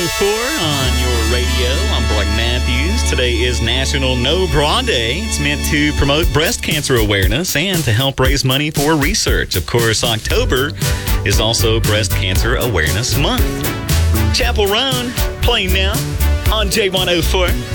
J104 on your radio. I'm Brian Matthews. Today is National No Bra Day. It's meant to promote breast cancer awareness and to help raise money for research. Of course, October is also Breast Cancer Awareness Month. Chapel Roan, playing now on J104.